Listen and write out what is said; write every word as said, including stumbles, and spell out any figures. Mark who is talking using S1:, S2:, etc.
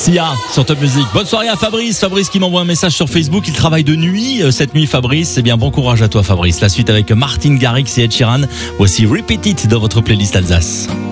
S1: Sia sur Top Music. Bonne soirée à Fabrice. Fabrice qui m'envoie un message sur Facebook. Il travaille de nuit euh, cette nuit, Fabrice. Eh bien, bon courage à toi, Fabrice. La suite avec Martin Garrix et Ed Sheeran. Voici Repeat It dans votre playlist Alsace.